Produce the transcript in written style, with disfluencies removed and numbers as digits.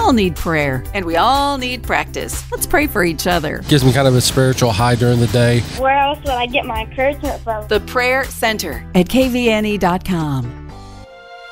all need prayer, and we all need practice. Let's pray for each other. Gives me kind of a spiritual high during the day. Where else would I get my encouragement from? The Prayer Center at kvne.com.